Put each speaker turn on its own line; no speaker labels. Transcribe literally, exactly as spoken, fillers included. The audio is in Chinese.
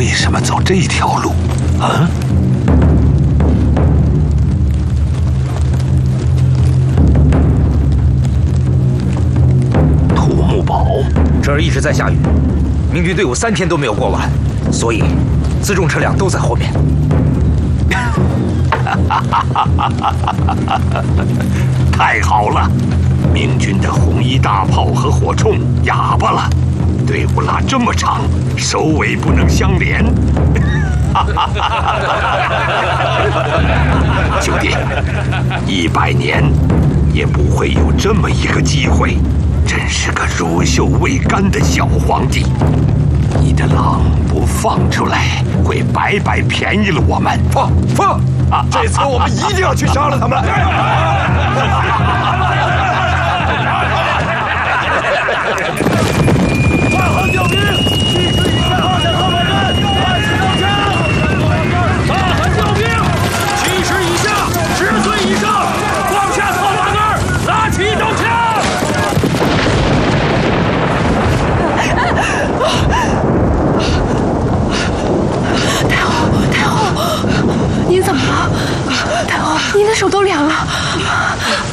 为什么走这条路？啊？土木堡，
这儿一直在下雨，明军队伍三天都没有过完，所以辎重车辆都在后面。
太好了！明军的红衣大炮和火铳哑巴了，队伍拉这么长，首尾不能相连。兄弟，一百年也不会有这么一个机会，真是个乳臭未干的小皇帝。你的狼不放出来，会白白便宜了我们。
放放！这次我们一定要去杀了他们！
二号调兵，七十以下二两后备阵，开始动枪。大喊调兵，七十以下，十岁以上，放下草把杆，拉起刀枪。
太后，太后，您怎么了？太后，您的手都凉了。